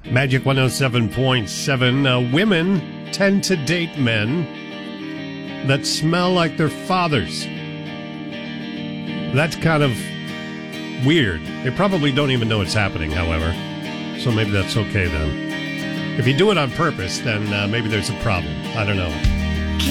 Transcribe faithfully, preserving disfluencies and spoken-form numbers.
Magic one oh seven point seven. Uh, women tend to date men that smell like their fathers. That's kind of weird. They probably don't even know it's happening, however. So maybe that's okay then. If you do it on purpose, then uh, maybe there's a problem. I don't know.